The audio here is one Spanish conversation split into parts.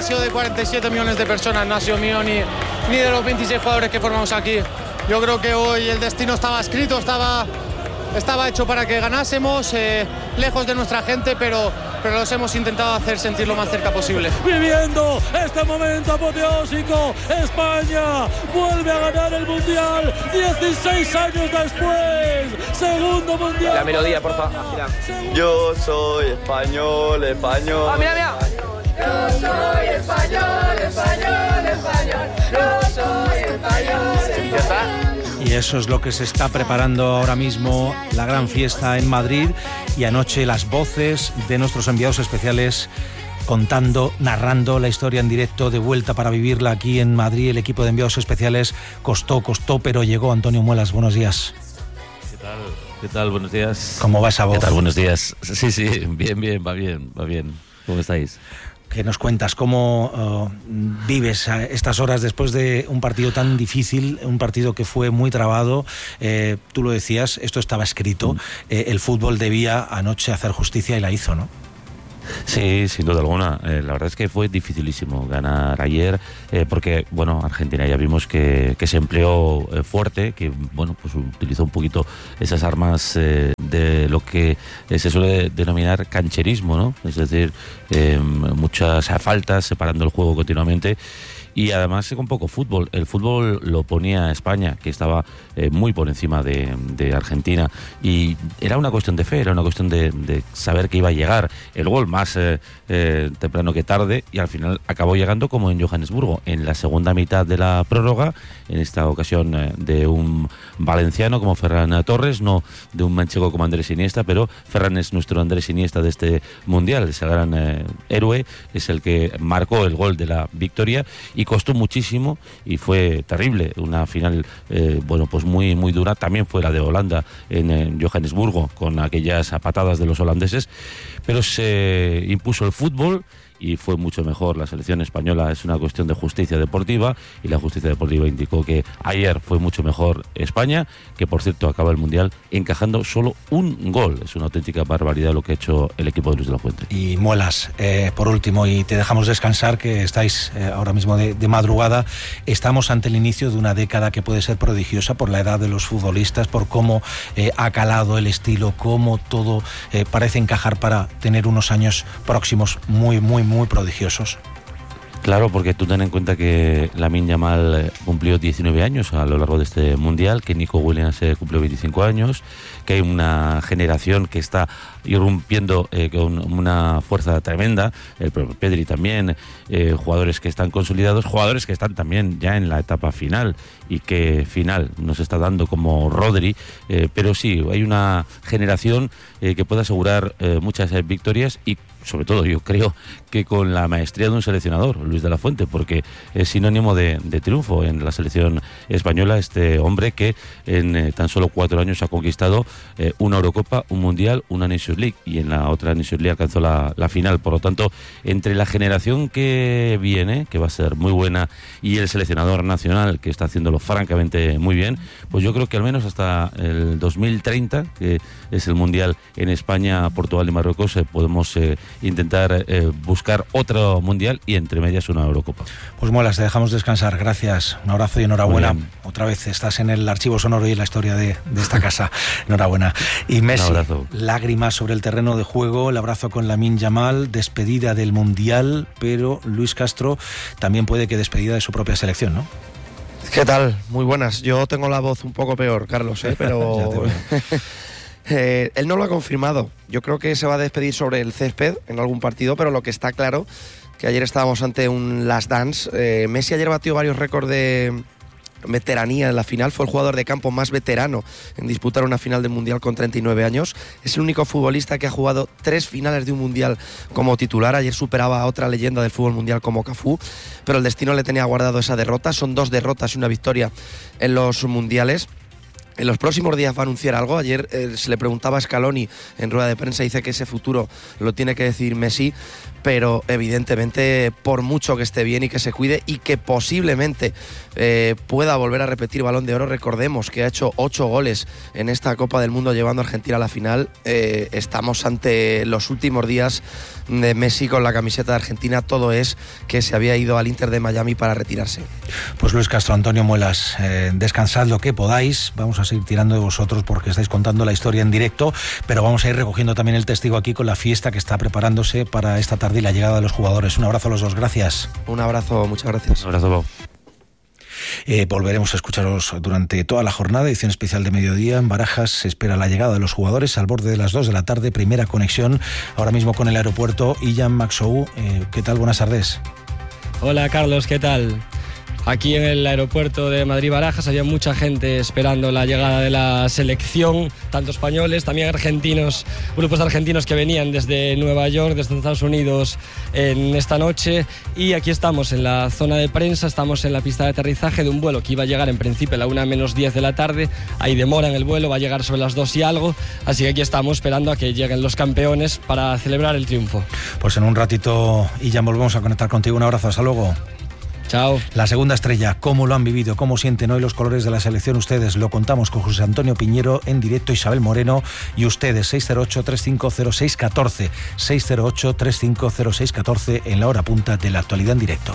sido de 47 millones de personas, no ha sido mío ni de los 26 jugadores que formamos aquí. Yo creo que hoy el destino estaba escrito, estaba hecho para que ganásemos, lejos de nuestra gente, pero los hemos intentado hacer sentir lo más cerca posible. Viviendo este momento apoteósico, España vuelve a ganar el Mundial 16 años después. Segundo Mundial. La melodía, por favor. Yo soy español. Mira. Yo soy español. Yo soy español. ¿Ya está? Y eso es lo que se está preparando ahora mismo, la gran fiesta en Madrid, y anoche las voces de nuestros enviados especiales contando, narrando la historia en directo de vuelta para vivirla aquí en Madrid. El equipo de enviados especiales costó, pero llegó. Antonio Muelas, buenos días. ¿Qué tal? Buenos días. ¿Cómo va esa voz? ¿Qué tal? Buenos días. Sí, bien, va bien. ¿Cómo estáis? ¿Qué nos cuentas? ¿Cómo vives estas horas después de un partido tan difícil, un partido que fue muy trabado? Tú lo decías, esto estaba escrito. El fútbol debía anoche hacer justicia y la hizo, ¿no? Sí, sin duda alguna. La verdad es que fue dificilísimo ganar ayer, porque, Argentina ya vimos que se empleó fuerte, que, pues utilizó un poquito esas armas de lo que se suele denominar cancherismo, ¿no? Es decir, muchas faltas, separando el juego continuamente. Y además con poco fútbol. El fútbol lo ponía España, que estaba muy por encima de Argentina. Y era una cuestión de fe, era una cuestión de saber que iba a llegar el gol más temprano que tarde. Y al final acabó llegando como en Johannesburgo, en la segunda mitad de la prórroga, en esta ocasión de un valenciano como Ferran Torres, no de un manchego como Andrés Iniesta, pero Ferran es nuestro Andrés Iniesta de este Mundial, ese gran héroe, es el que marcó el gol de la victoria. Y costó muchísimo y fue terrible, una final pues muy dura. También fue la de Holanda en Johannesburgo, con aquellas patadas de los holandeses, pero se impuso el fútbol y fue mucho mejor. La selección española es una cuestión de justicia deportiva, y la justicia deportiva indicó que ayer fue mucho mejor España, que por cierto acaba el Mundial encajando solo un gol. Es una auténtica barbaridad lo que ha hecho el equipo de Luis de la Fuente. Y Muelas, por último, y te dejamos descansar, que estáis ahora mismo de madrugada. Estamos ante el inicio de una década que puede ser prodigiosa por la edad de los futbolistas, por cómo ha calado el estilo, cómo todo parece encajar para tener unos años próximos muy prodigiosos. Claro, porque tú ten en cuenta que Lamine Yamal cumplió 19 años a lo largo de este Mundial, que Nico Williams cumplió 25 años, que hay una generación que está irrumpiendo con una fuerza tremenda, el propio Pedri también, jugadores que están consolidados, jugadores que están también ya en la etapa final, y que final nos está dando como Rodri, pero sí, hay una generación que puede asegurar muchas victorias, y sobre todo yo creo que con la maestría de un seleccionador, Luis de la Fuente, porque es sinónimo de triunfo en la selección española este hombre que en tan solo 4 años ha conquistado una Eurocopa, un Mundial, una Nations League, y en la otra Nations League alcanzó la final. Por lo tanto, entre la generación que viene, que va a ser muy buena, y el seleccionador nacional, que está haciéndolo francamente muy bien, pues yo creo que al menos hasta el 2030, que es el Mundial en España, Portugal y Marruecos, podemos intentar buscar otro Mundial, y entre medias una Eurocopa. Pues Muelas, te dejamos descansar. Gracias, un abrazo y enhorabuena. Otra vez estás en el archivo sonoro y en la historia de esta casa. Enhorabuena. Y Messi, lágrimas sobre el terreno de juego, el abrazo con Lamine Yamal, despedida del Mundial, pero Luis Castro también puede que despedida de su propia selección, ¿no? ¿Qué tal? Muy buenas. Yo tengo la voz un poco peor, Carlos, pero él no lo ha confirmado. Yo creo que se va a despedir sobre el césped en algún partido, pero lo que está claro, que ayer estábamos ante un last dance. Messi ayer batió varios récords de veteranía en la final, fue el jugador de campo más veterano en disputar una final del Mundial con 39 años, es el único futbolista que ha jugado 3 finales de un Mundial como titular. Ayer superaba a otra leyenda del fútbol mundial como Cafú, pero el destino le tenía guardado esa derrota. Son 2 derrotas y una victoria en los Mundiales. En los próximos días va a anunciar algo. Ayer se le preguntaba a Scaloni en rueda de prensa, dice que ese futuro lo tiene que decidir Messi, pero evidentemente por mucho que esté bien y que se cuide y que posiblemente pueda volver a repetir Balón de Oro, recordemos que ha hecho 8 goles en esta Copa del Mundo llevando a Argentina a la final, estamos ante los últimos días de Messi con la camiseta de Argentina. Todo es que se había ido al Inter de Miami para retirarse. Pues Luis Castro, Antonio Muelas, descansad lo que podáis, vamos a seguir tirando de vosotros porque estáis contando la historia en directo, pero vamos a ir recogiendo también el testigo aquí con la fiesta que está preparándose para esta tarde y la llegada de los jugadores. Un abrazo a los dos, gracias. Un abrazo, muchas gracias. Un abrazo, Pau. Volveremos a escucharos durante toda la jornada, edición especial de mediodía. En Barajas se espera la llegada de los jugadores al borde de las 2 de la tarde, primera conexión ahora mismo con el aeropuerto. Ian Maxou, ¿qué tal? Buenas tardes. Hola Carlos, ¿qué tal? Aquí en el aeropuerto de Madrid-Barajas había mucha gente esperando la llegada de la selección, tanto españoles, también argentinos, grupos de argentinos que venían desde Nueva York, desde Estados Unidos en esta noche, y aquí estamos en la zona de prensa, estamos en la pista de aterrizaje de un vuelo que iba a llegar en principio a la 1:10 de la tarde, hay demora en el vuelo, va a llegar sobre las 2 y algo, así que aquí estamos esperando a que lleguen los campeones para celebrar el triunfo. Pues en un ratito y ya volvemos a conectar contigo, un abrazo, hasta luego. Chao. La segunda estrella, ¿cómo lo han vivido? ¿Cómo sienten hoy los colores de la selección ustedes? Lo contamos con José Antonio Piñero en directo, Isabel Moreno y ustedes, 608-3506-14, 608-3506-14 en la hora punta de la actualidad en directo.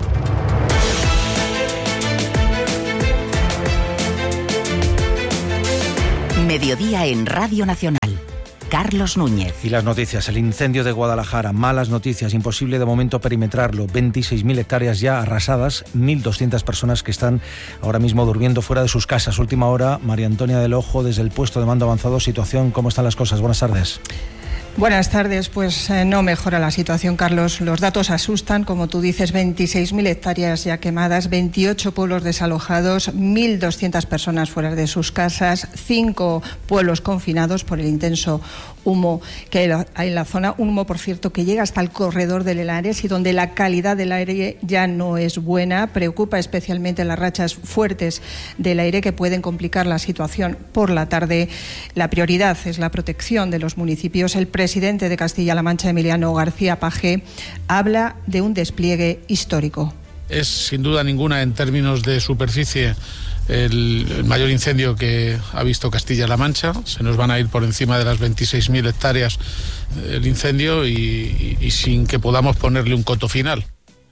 Mediodía en Radio Nacional. Carlos Núñez. Y las noticias, el incendio de Guadalajara, malas noticias, imposible de momento perimetrarlo, 26.000 hectáreas ya arrasadas, 1.200 personas que están ahora mismo durmiendo fuera de sus casas. Última hora, María Antonia del Ojo, desde el puesto de mando avanzado, situación, ¿cómo están las cosas? Buenas tardes. Buenas tardes, pues no mejora la situación, Carlos. Los datos asustan, como tú dices, 26.000 hectáreas ya quemadas, 28 pueblos desalojados, 1.200 personas fuera de sus casas, 5 pueblos confinados por el intenso humo que hay en la zona. Un humo, por cierto, que llega hasta el corredor del Henares y donde la calidad del aire ya no es buena. Preocupa especialmente las rachas fuertes del aire que pueden complicar la situación por la tarde. La prioridad es la protección de los municipios. El presidente de Castilla-La Mancha, Emiliano García Paje, habla de un despliegue histórico. Es sin duda ninguna, en términos de superficie, el mayor incendio que ha visto Castilla-La Mancha. Se nos van a ir por encima de las 26.000 hectáreas el incendio y sin que podamos ponerle un coto final.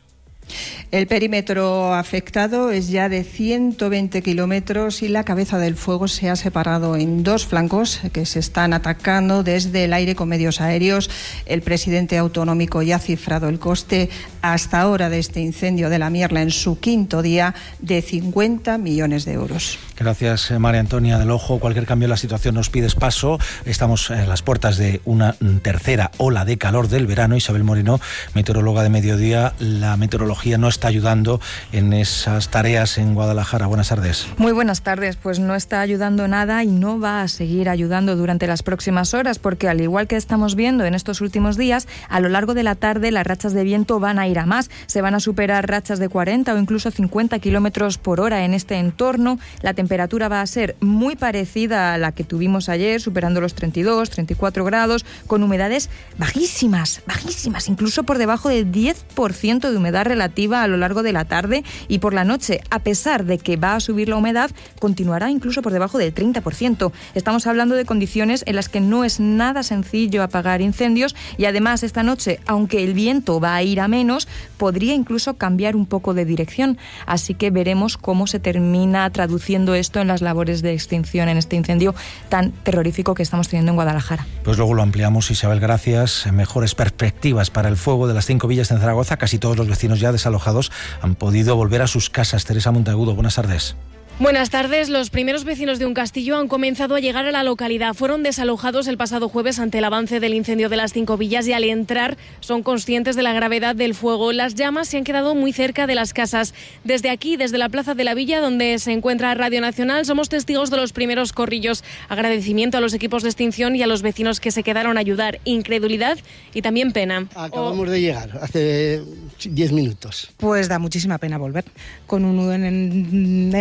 El perímetro afectado es ya de 120 kilómetros y la cabeza del fuego se ha separado en 2 flancos que se están atacando desde el aire con medios aéreos. El presidente autonómico ya ha cifrado el coste hasta ahora de este incendio de la Mierla en su 5º día de 50 millones de euros. Gracias, María Antonia del Ojo. Cualquier cambio en la situación nos pides paso. Estamos en las puertas de una tercera ola de calor del verano. Isabel Moreno, meteoróloga de Mediodía, la meteorología no está ayudando en esas tareas en Guadalajara. Buenas tardes. Muy buenas tardes. Pues no está ayudando nada y no va a seguir ayudando durante las próximas horas, porque al igual que estamos viendo en estos últimos días, a lo largo de la tarde las rachas de viento van a ir a más. Se van a superar rachas de 40 o incluso 50 kilómetros por hora en este entorno. La temperatura va a ser muy parecida a la que tuvimos ayer, superando los 32, 34 grados, con humedades bajísimas, incluso por debajo del 10% de humedad relativa a lo largo de la tarde, y por la noche, a pesar de que va a subir la humedad, continuará incluso por debajo del 30%. Estamos hablando de condiciones en las que no es nada sencillo apagar incendios, y además esta noche, aunque el viento va a ir a menos, podría incluso cambiar un poco de dirección. Así que veremos cómo se termina traduciendo esto en las labores de extinción en este incendio tan terrorífico que estamos teniendo en Guadalajara. Pues luego lo ampliamos, Isabel, gracias. Mejores perspectivas para el fuego de las 5 villas en Zaragoza. Casi todos los vecinos ya desalojados han podido volver a sus casas. Teresa Monteagudo, buenas tardes. Buenas tardes. Los primeros vecinos de un castillo han comenzado a llegar a la localidad. Fueron desalojados el pasado jueves ante el avance del incendio de las 5 villas y al entrar son conscientes de la gravedad del fuego. Las llamas se han quedado muy cerca de las casas. Desde aquí, desde la plaza de la villa, donde se encuentra Radio Nacional, somos testigos de los primeros corrillos. Agradecimiento a los equipos de extinción y a los vecinos que se quedaron a ayudar. Incredulidad y también pena. Acabamos de llegar hace 10 minutos. Pues da muchísima pena volver. Con un nudo en el pecho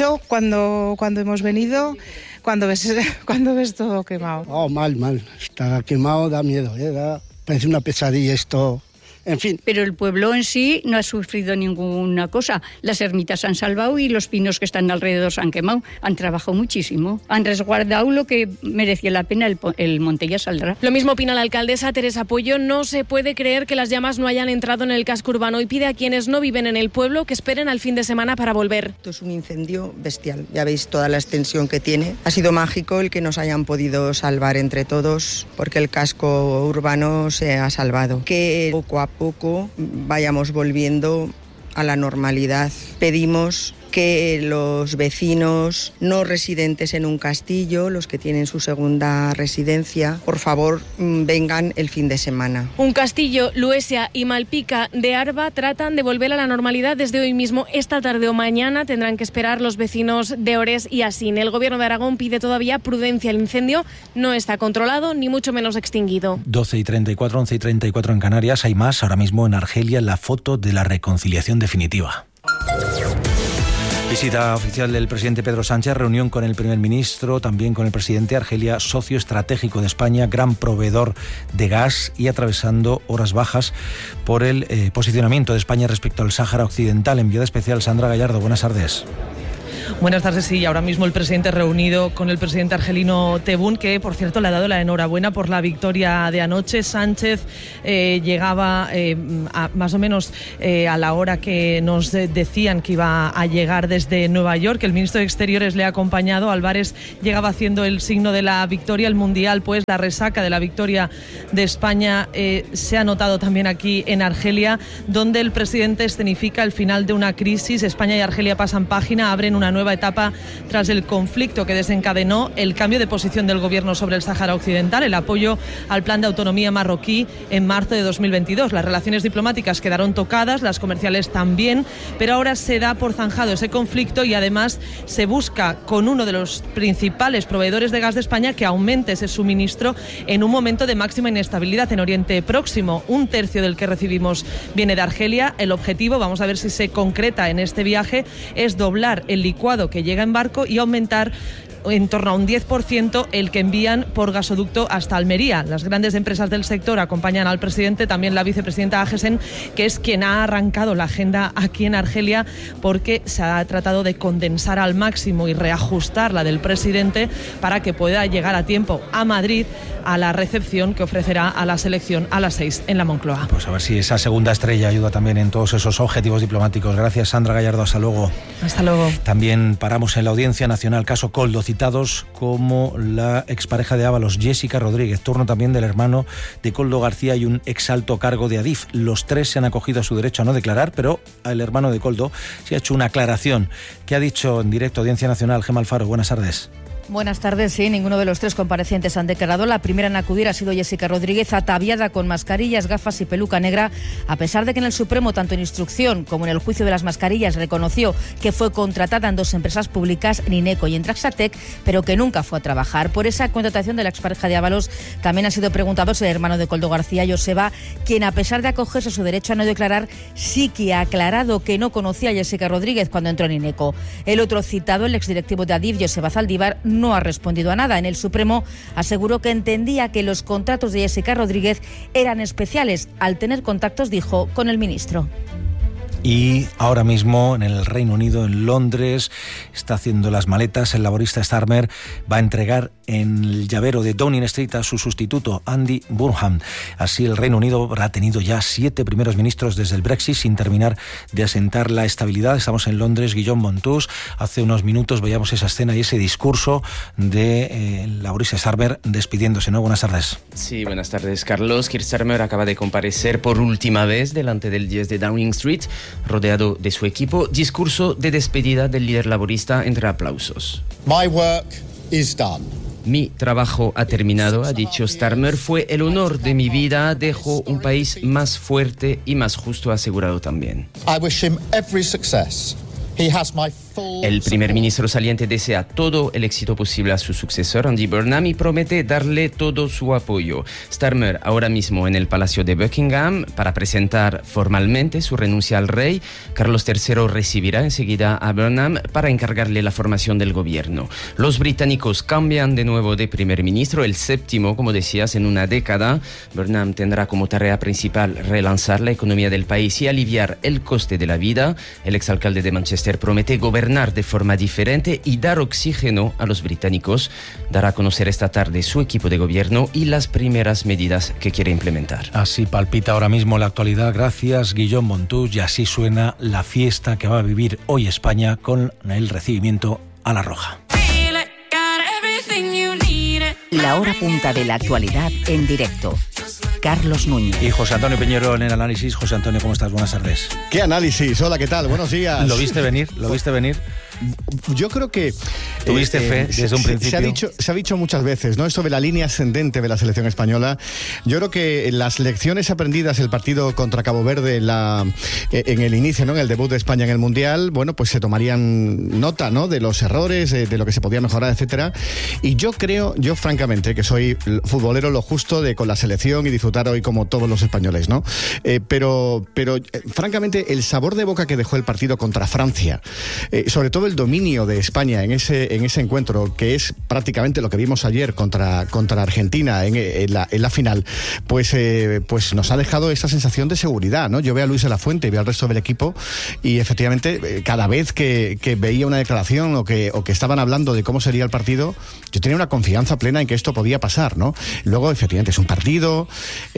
dicho cuando hemos venido, cuando ves todo quemado. Oh, mal, está quemado, da miedo, parece una pesadilla esto. En fin. Pero el pueblo en sí no ha sufrido ninguna cosa. Las ermitas se han salvado y los pinos que están alrededor se han quemado. Han trabajado muchísimo. Han resguardado lo que merecía la pena. El monte ya saldrá. Lo mismo opina la alcaldesa Teresa Puello. No se puede creer que las llamas no hayan entrado en el casco urbano y pide a quienes no viven en el pueblo que esperen al fin de semana para volver. Esto es un incendio bestial. Ya veis toda la extensión que tiene. Ha sido mágico el que nos hayan podido salvar entre todos porque el casco urbano se ha salvado. Que poco a poco vayamos volviendo a la normalidad. Pedimos que los vecinos no residentes en un castillo, los que tienen su segunda residencia, por favor vengan el fin de semana. Un Castillo, Luesia y Malpica de Arba tratan de volver a la normalidad desde hoy mismo. Esta tarde o mañana tendrán que esperar los vecinos de Ores y Asín. El Gobierno de Aragón pide todavía prudencia. El incendio no está controlado ni mucho menos extinguido. 12:34, 11:34 en Canarias. Hay más ahora mismo en Argelia, la foto de la reconciliación definitiva. Visita oficial del presidente Pedro Sánchez, reunión con el primer ministro, también con el presidente. Argelia, socio estratégico de España, gran proveedor de gas y atravesando horas bajas por el posicionamiento de España respecto al Sáhara Occidental. Enviada especial Sandra Gallardo, buenas tardes. Buenas tardes, sí, ahora mismo el presidente reunido con el presidente argelino Tebboune, que por cierto le ha dado la enhorabuena por la victoria de anoche. Sánchez llegaba más o menos a la hora que nos decían que iba a llegar desde Nueva York. El ministro de Exteriores le ha acompañado. Álvarez llegaba haciendo el signo de la victoria. El Mundial, pues la resaca de la victoria de España se ha notado también aquí en Argelia, donde el presidente escenifica el final de una crisis. España y Argelia pasan página, abren una nueva etapa tras el conflicto que desencadenó el cambio de posición del gobierno sobre el Sáhara Occidental, el apoyo al plan de autonomía marroquí en marzo de 2022. Las relaciones diplomáticas quedaron tocadas, las comerciales también, pero ahora se da por zanjado ese conflicto y además se busca con uno de los principales proveedores de gas de España que aumente ese suministro en un momento de máxima inestabilidad en Oriente Próximo. Un tercio del que recibimos viene de Argelia. El objetivo, vamos a ver si se concreta en este viaje, es doblar el licuado que llega en barco y aumentar en torno a un 10% el que envían por gasoducto hasta Almería. Las grandes empresas del sector acompañan al presidente, también la vicepresidenta Agesen, que es quien ha arrancado la agenda aquí en Argelia, porque se ha tratado de condensar al máximo y reajustar la del presidente para que pueda llegar a tiempo a Madrid a la recepción que ofrecerá a la selección a las 6 en la Moncloa. Pues a ver si esa segunda estrella ayuda también en todos esos objetivos diplomáticos. Gracias, Sandra Gallardo. Hasta luego. Hasta luego. También paramos en la Audiencia Nacional, caso Koldo, citados como la expareja de Ábalos, Jessica Rodríguez, turno también del hermano de Koldo García y un exalto cargo de Adif. Los tres se han acogido a su derecho a no declarar, pero el hermano de Koldo se ha hecho una aclaración. ¿Qué ha dicho en directo Audiencia Nacional? Gemma Alfaro, buenas tardes. Buenas tardes, sí, ninguno de los tres comparecientes han declarado. La primera en acudir ha sido Jessica Rodríguez, ataviada con mascarillas, gafas y peluca negra, a pesar de que en el Supremo, tanto en instrucción como en el juicio de las mascarillas, reconoció que fue contratada en dos empresas públicas, Nineco y Entraxatec, pero que nunca fue a trabajar. Por esa contratación de la expareja de Ábalos también ha sido preguntado el hermano de Koldo García, Joseba, quien a pesar de acogerse a su derecho a no declarar, sí que ha aclarado que no conocía a Jessica Rodríguez cuando entró en Nineco. El otro citado, el exdirectivo de Adif, Joseba Zaldívar, no ha respondido a nada. En el Supremo aseguró que entendía que los contratos de Jessica Rodríguez eran especiales, al tener contactos, dijo, con el ministro. Y ahora mismo en el Reino Unido, en Londres, está haciendo las maletas. El laborista Starmer va a entregar en el llavero de Downing Street a su sustituto, Andy Burnham. Así el Reino Unido habrá tenido ya 7 primeros ministros desde el Brexit sin terminar de asentar la estabilidad. Estamos en Londres, Guillaume Montus. Hace unos minutos veíamos esa escena y ese discurso del laborista Starmer despidiéndose, ¿no? Buenas tardes. Sí, buenas tardes, Carlos. Keir Starmer acaba de comparecer por última vez delante del 10 de Downing Street, rodeado de su equipo. Discurso de despedida del líder laborista entre aplausos. My work is done. Mi trabajo ha terminado, ha dicho Starmer. Fue el honor de mi vida. Dejo un país más fuerte y más justo asegurado también. I wish him every success. He has my El primer ministro saliente desea todo el éxito posible a su sucesor, Andy Burnham, y promete darle todo su apoyo. Starmer ahora mismo en el Palacio de Buckingham para presentar formalmente su renuncia al rey. Carlos III recibirá enseguida a Burnham para encargarle la formación del gobierno. Los británicos cambian de nuevo de primer ministro, el séptimo, como decías, en una década. Burnham tendrá como tarea principal relanzar la economía del país y aliviar el coste de la vida. El exalcalde de Manchester promete gobernar de forma diferente y dar oxígeno a los británicos. Dará a conocer esta tarde su equipo de gobierno y las primeras medidas que quiere implementar. Así palpita ahora mismo la actualidad. Gracias, Guillaume Montus. Y así suena la fiesta que va a vivir hoy España con el recibimiento a la Roja. La hora punta de la actualidad en directo. Carlos Núñez. Y José Antonio Peñero en el análisis. José Antonio, ¿cómo estás? Buenas tardes. ¿Qué análisis? Hola, ¿qué tal? Buenos días. ¿Lo viste venir? ¿Lo viste venir? Yo creo que... ¿Tuviste fe desde un principio? Se ha dicho muchas veces, ¿no? Esto de la línea ascendente de la selección española. Yo creo que las lecciones aprendidas el partido contra Cabo Verde en el inicio, ¿no? En el debut de España en el Mundial, bueno, pues se tomarían nota, ¿no? De los errores, de lo que se podía mejorar, etcétera. Y yo francamente, que soy futbolero, lo justo de con la selección y disfrutar hoy como todos los españoles, ¿no? Pero francamente, el sabor de boca que dejó el partido contra Francia, sobre todo el dominio de España en ese encuentro, que es prácticamente lo que vimos ayer contra Argentina en la final, pues nos ha dejado esa sensación de seguridad, ¿no? Yo veo a Luis de la Fuente, veo al resto del equipo y efectivamente cada vez que veía una declaración o que estaban hablando de cómo sería el partido, yo tenía una confianza plena en que esto podía pasar, ¿no? Luego, efectivamente, es un partido,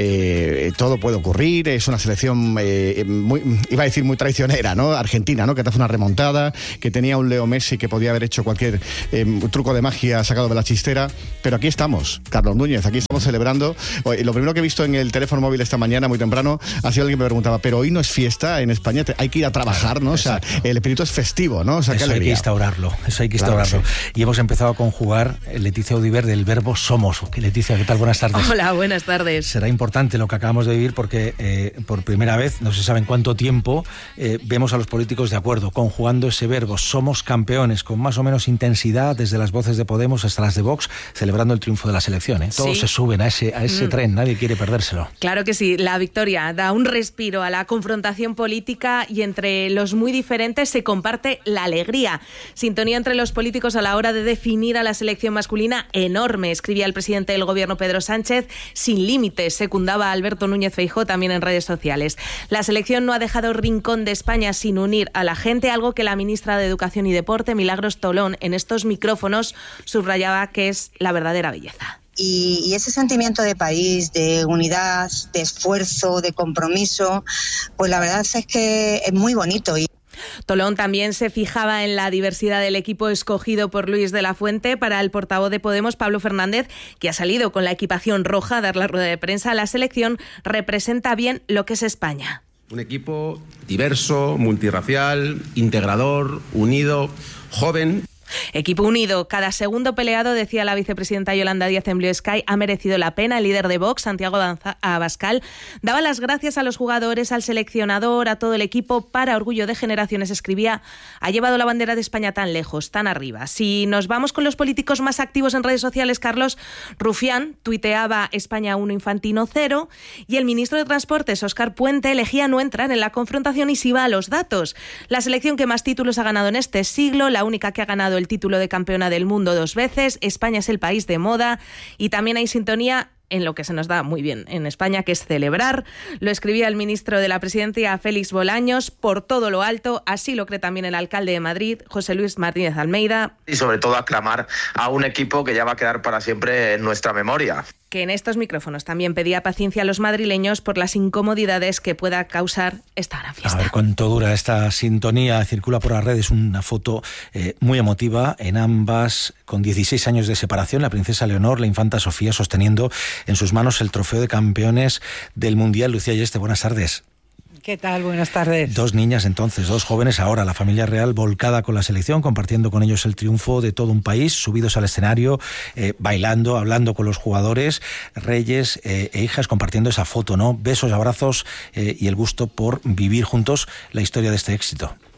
todo puede ocurrir, es una selección iba a decir muy traicionera, ¿no? Argentina, ¿no? Que te hace una remontada, que tenía un Leo Messi que podía haber hecho cualquier truco de magia sacado de la chistera, pero aquí estamos, Carlos Núñez, aquí estamos celebrando. Lo primero que he visto en el teléfono móvil esta mañana, muy temprano, ha sido alguien que me preguntaba, pero hoy no es fiesta en España, hay que ir a trabajar, ¿no? O sea, el espíritu es festivo, ¿no? O sea, eso hay que instaurarlo, Claro, sí. Y hemos empezado a conjugar, Leticia Audiver, del verbo somos. Leticia, ¿qué tal? Buenas tardes. Hola, buenas tardes. Será importante lo que acabamos de vivir porque por primera vez, no se sabe en cuánto tiempo, vemos a los políticos de acuerdo, conjugando ese verbo, somos campeones, con más o menos intensidad, desde las voces de Podemos hasta las de Vox, celebrando el triunfo de la selección, ¿eh? Todos se suben a ese tren, nadie quiere perdérselo. Claro que sí, la victoria da un respiro a la confrontación política y entre los muy diferentes se comparte la alegría. Sintonía entre los políticos a la hora de definir a la selección masculina enorme, escribía el presidente del gobierno Pedro Sánchez, sin límites, secundaba a Alberto Núñez Feijóo también en redes sociales. La selección no ha dejado rincón de España sin unir a la gente, algo que la ministra de Educación y Deporte, Milagros Tolón, en estos micrófonos subrayaba que es la verdadera belleza. Y ese sentimiento de país, de unidad, de esfuerzo, de compromiso, pues la verdad es que es muy bonito. Tolón también se fijaba en la diversidad del equipo escogido por Luis de la Fuente. Para el portavoz de Podemos, Pablo Fernández, que ha salido con la equipación roja a dar la rueda de prensa, la selección representa bien lo que es España. Un equipo diverso, multirracial, integrador, unido, joven. Equipo unido, cada segundo peleado, decía la vicepresidenta Yolanda Díaz en Blue Sky, ha merecido la pena. El líder de Vox, Santiago Abascal, daba las gracias a los jugadores, al seleccionador, a todo el equipo. Para orgullo de generaciones, escribía, ha llevado la bandera de España tan lejos, tan arriba. Si nos vamos con los políticos más activos en redes sociales, Carlos, Rufián tuiteaba España 1, Infantino 0, y el ministro de Transportes, Óscar Puente, elegía no entrar en la confrontación y se iba a los datos. La selección que más títulos ha ganado en este siglo, la única que ha ganado el título de campeona del mundo 2 veces, España es el país de moda, y también hay sintonía en lo que se nos da muy bien en España, que es celebrar. Lo escribía el ministro de la Presidencia, Félix Bolaños, por todo lo alto. Así lo cree también el alcalde de Madrid, José Luis Martínez Almeida. Y sobre todo aclamar a un equipo que ya va a quedar para siempre en nuestra memoria. Que en estos micrófonos también pedía paciencia a los madrileños por las incomodidades que pueda causar esta gran fiesta. A ver cuánto dura esta sintonía. Circula por las redes una foto muy emotiva en ambas, con 16 años de separación, la princesa Leonor, la infanta Sofía, sosteniendo en sus manos el trofeo de campeones del Mundial. Lucía Yeste, buenas tardes. ¿Qué tal? Buenas tardes. Dos niñas entonces, dos jóvenes ahora, la familia real volcada con la selección, compartiendo con ellos el triunfo de todo un país, subidos al escenario, bailando, hablando con los jugadores, reyes e hijas, compartiendo esa foto, ¿no? Besos, abrazos y el gusto por vivir juntos la historia de este éxito.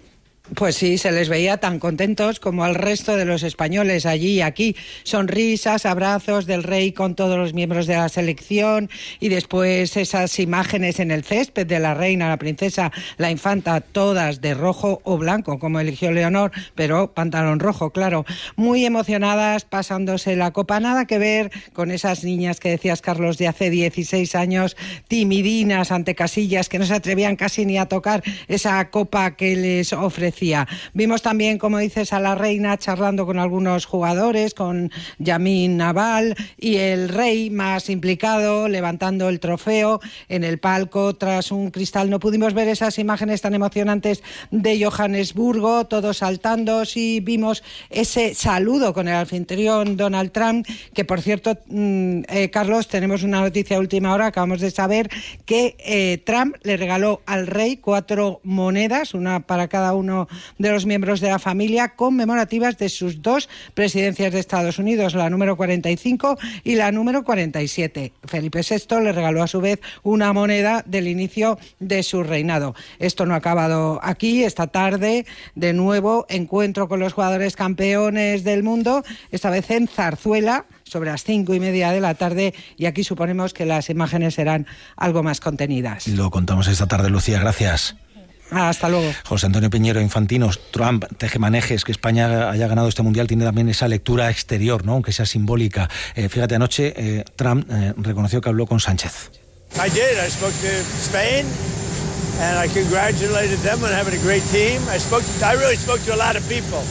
Pues sí, se les veía tan contentos como al resto de los españoles allí y aquí. Sonrisas, abrazos del rey con todos los miembros de la selección y después esas imágenes en el césped de la reina, la princesa, la infanta, todas de rojo o blanco, como eligió Leonor, pero pantalón rojo, claro. Muy emocionadas, pasándose la copa. Nada que ver con esas niñas que decías, Carlos, de hace 16 años, timidinas ante Casillas, que no se atrevían casi ni a tocar esa copa que les ofrecía. Vimos también, como dices, a la reina charlando con algunos jugadores, con Yamin Naval, y el rey más implicado, levantando el trofeo en el palco tras un cristal. No pudimos ver esas imágenes tan emocionantes de Johannesburgo, todos saltando. Sí vimos ese saludo con el anfitrión Donald Trump, que por cierto, Carlos, tenemos una noticia de última hora, acabamos de saber que Trump le regaló al rey 4 monedas, una para cada uno de los miembros de la familia, conmemorativas de sus 2 presidencias de Estados Unidos, la número 45 y la número 47. Felipe VI le regaló a su vez una moneda del inicio de su reinado. Esto no ha acabado aquí. Esta tarde, de nuevo, encuentro con los jugadores campeones del mundo, esta vez en Zarzuela, sobre las 5:30 de la tarde, y aquí suponemos que las imágenes serán algo más contenidas. Lo contamos esta tarde, Lucía, gracias. Hasta luego. José Antonio Piñero, Infantinos, Trump, tejemanejes, que España haya ganado este Mundial tiene también esa lectura exterior, ¿no? Aunque sea simbólica. Fíjate, anoche Trump reconoció que habló con Sánchez. I did. I spoke to Spain and I congratulated them on having a great team. I really spoke to a lot of people.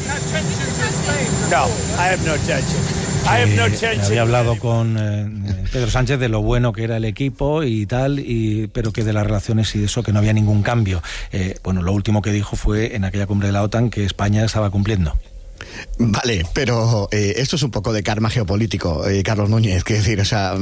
No, I have no tension. Había hablado con Pedro Sánchez de lo bueno que era el equipo y tal, pero que de las relaciones y de eso que no había ningún cambio. Bueno, lo último que dijo fue en aquella cumbre de la OTAN que España estaba cumpliendo. Vale, pero esto es un poco de karma geopolítico, Carlos Núñez, que decir, o sea,